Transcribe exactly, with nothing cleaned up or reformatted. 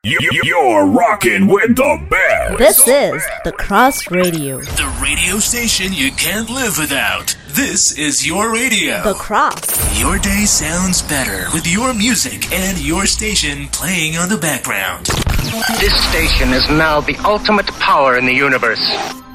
You- You're rocking with the best. This is The Cross Radio. The radio station you can't live without. This is your radio. The Cross. Your day sounds better with your music and your station playing on the background. This station is now the ultimate power in the universe.